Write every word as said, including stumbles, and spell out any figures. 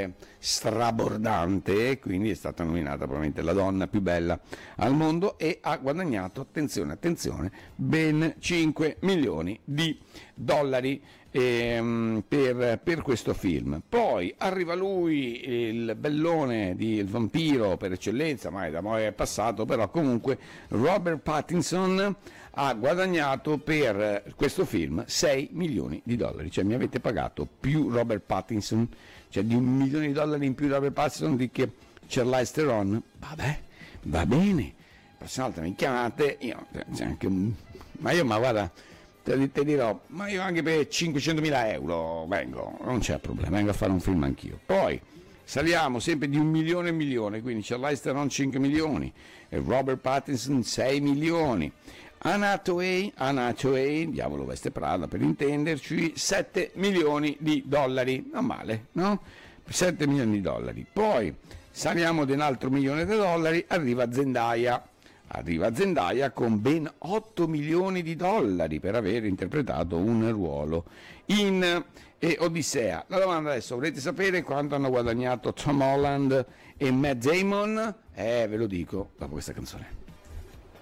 eh, strabordante, quindi è stata nominata probabilmente la donna più bella al mondo e ha guadagnato, attenzione, attenzione, ben cinque milioni di dollari ehm, per, per questo film. Poi arriva lui, il bellone di Il vampiro per eccellenza, ma da mo' è passato, però comunque Robert Pattinson ha guadagnato per questo film sei milioni di dollari, cioè mi avete pagato più Robert Pattinson, cioè di un milione di dollari in più di Robert Pattinson di che Charlize Theron. Vabbè, va bene, la prossima volta mi chiamate, io, c'è anche un... ma io ma guarda, te, te dirò, ma io anche per cinquecentomila euro vengo, non c'è problema, vengo a fare un film anch'io. Poi saliamo sempre di un milione e milione, quindi Charlize Theron cinque milioni, e Robert Pattinson sei milioni. Anna Hathaway, Anna Hathaway, diavolo veste Prada per intenderci, sette milioni di dollari, non male, no? sette milioni di dollari. Poi saliamo di un altro milione di dollari, arriva Zendaya, arriva Zendaya con ben otto milioni di dollari per aver interpretato un ruolo in eh, Odissea. La domanda adesso, volete sapere quanto hanno guadagnato Tom Holland e Matt Damon? Eh, ve lo dico dopo questa canzone.